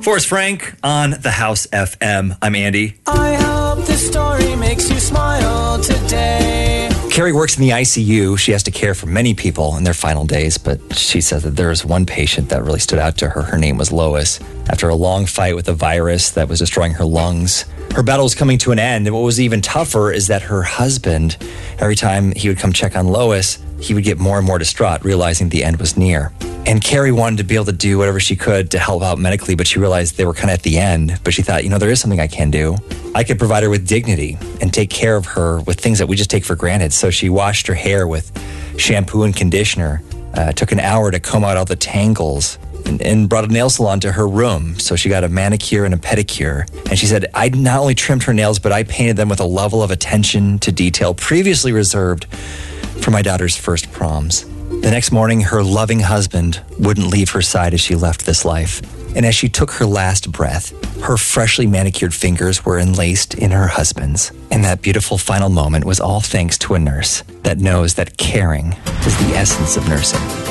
Forrest Frank on the House FM. I'm Andy. I hope this story makes you smile today. Carrie works in the ICU. She has to care for many people in their final days, but she said that there was one patient that really stood out to her. Her name was Lois. After a long fight with a virus that was destroying her lungs, her battle was coming to an end. And what was even tougher is that her husband, every time he would come check on Lois, he would get more and more distraught, realizing the end was near. And Carrie wanted to be able to do whatever she could to help out medically, but she realized they were kind of at the end. But she thought, there is something I can do. I could provide her with dignity and take care of her with things that we just take for granted. So she washed her hair with shampoo and conditioner, took an hour to comb out all the tangles, and brought a nail salon to her room. So she got a manicure and a pedicure. And she said, I not only trimmed her nails, but I painted them with a level of attention to detail previously reserved for my daughter's first proms. The next morning, her loving husband wouldn't leave her side as she left this life. And as she took her last breath, her freshly manicured fingers were enlaced in her husband's. And that beautiful final moment was all thanks to a nurse that knows that caring is the essence of nursing.